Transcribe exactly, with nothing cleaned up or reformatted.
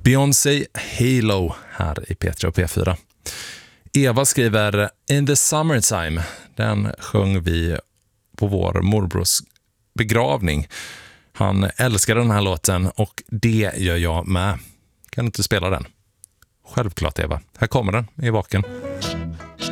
Beyoncé Halo här i P tre och P fyra. Eva skriver In the Summertime. Den sjöng vi på vår morbrors begravning. Han älskar den här låten och det gör jag med. Kan du inte spela den? Självklart Eva. Här kommer den i baken.